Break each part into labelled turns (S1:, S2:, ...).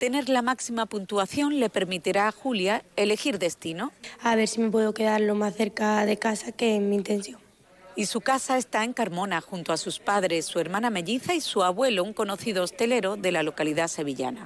S1: Tener la máxima puntuación le permitirá a Julia elegir destino.
S2: A ver si me puedo quedar lo más cerca de casa, que es mi intención.
S1: Y su casa está en Carmona, junto a sus padres, su hermana melliza y su abuelo, un conocido hostelero de la localidad sevillana.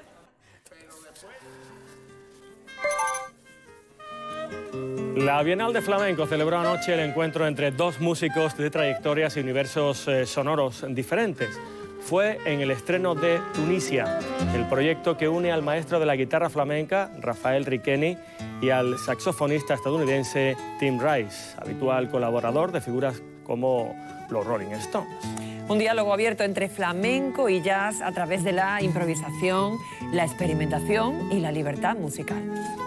S3: La Bienal de Flamenco celebró anoche el encuentro entre dos músicos de trayectorias y universos sonoros diferentes. Fue en el estreno de Tunisia, el proyecto que une al maestro de la guitarra flamenca, Rafael Riqueni, y al saxofonista estadounidense Tim Rice, habitual colaborador de figuras como los Rolling Stones.
S4: Un diálogo abierto entre flamenco y jazz a través de la improvisación, la experimentación y la libertad musical.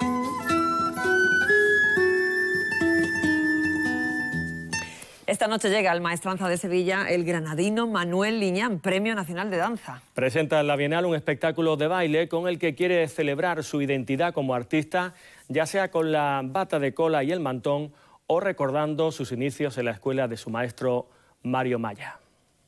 S4: Esta noche llega al Maestranza de Sevilla el granadino Manuel Liñán, Premio Nacional de Danza.
S3: Presenta en la Bienal un espectáculo de baile con el que quiere celebrar su identidad como artista, ya sea con la bata de cola y el mantón o recordando sus inicios en la escuela de su maestro Mario Maya.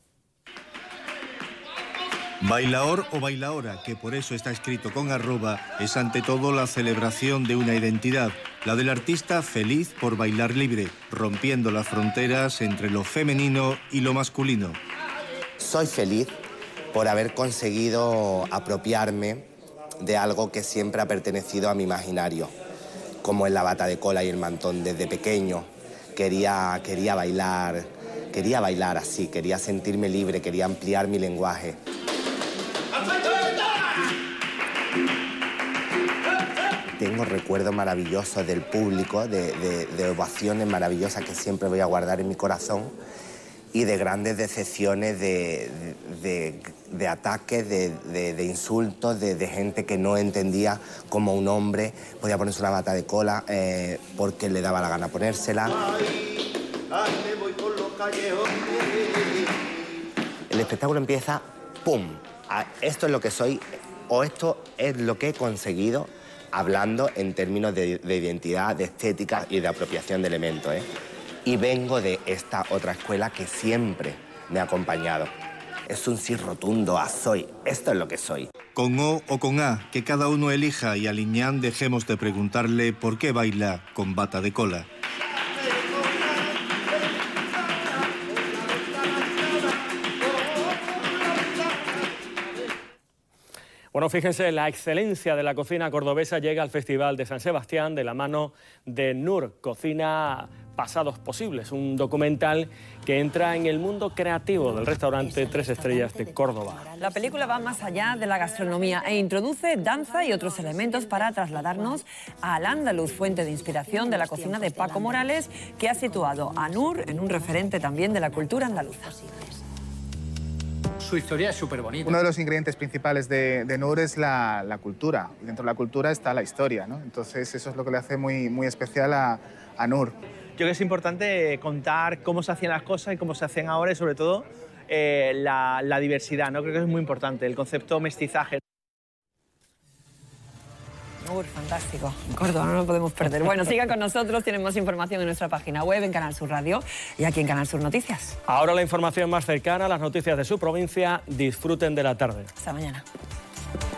S5: Bailaor o bailaora, que por eso está escrito con arroba, es ante todo la celebración de una identidad, la del artista feliz por bailar libre, rompiendo las fronteras entre lo femenino y lo masculino.
S6: Soy feliz por haber conseguido apropiarme de algo que siempre ha pertenecido a mi imaginario, como en la bata de cola y el mantón. Desde pequeño quería bailar así, quería sentirme libre, quería ampliar mi lenguaje. Tengo recuerdos maravillosos del público, de ovaciones maravillosas que siempre voy a guardar en mi corazón y de grandes decepciones, de ataques, de insultos, de gente que no entendía cómo un hombre podía ponerse una bata de cola porque le daba la gana ponérsela. El espectáculo empieza, ¡pum! Esto es lo que soy, o esto es lo que he conseguido, hablando en términos de identidad, de estética y de apropiación de elementos, ¿eh? Y vengo de esta otra escuela que siempre me ha acompañado. Es un sí rotundo a soy. Esto es lo que soy.
S5: Con O o con A, que cada uno elija, y a Liñán dejemos de preguntarle por qué baila con bata de cola.
S3: Bueno, fíjense, la excelencia de la cocina cordobesa llega al Festival de San Sebastián de la mano de Nur, Cocina Pasados Posibles, un documental que entra en el mundo creativo del restaurante 3 Estrellas de Córdoba.
S4: La película va más allá de la gastronomía e introduce danza y otros elementos para trasladarnos al Andaluz, fuente de inspiración de la cocina de Paco Morales, que ha situado a Nur en un referente también de la cultura andaluza.
S7: Su historia es súper bonita.
S8: Uno de los ingredientes principales de Nur es la cultura. Y dentro de la cultura está la historia, ¿no? Entonces eso es lo que le hace muy especial a Nur.
S9: Yo creo que es importante contar cómo se hacían las cosas y cómo se hacen ahora y sobre todo la diversidad, ¿no? Creo que es muy importante, el concepto mestizaje.
S4: Fantástico. En Córdoba no lo podemos perder. Bueno, sigan con nosotros, tienen más información en nuestra página web, en Canal Sur Radio y aquí en Canal Sur Noticias.
S3: Ahora la información más cercana, las noticias de su provincia. Disfruten de la tarde.
S4: Hasta mañana.